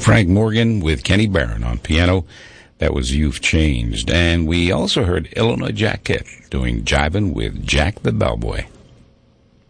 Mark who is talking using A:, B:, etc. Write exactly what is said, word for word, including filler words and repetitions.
A: Frank Morgan with Kenny Barron on piano. That was You've Changed. And we also heard Illinois Jack Kett doing Jivin' with Jack the Bellboy.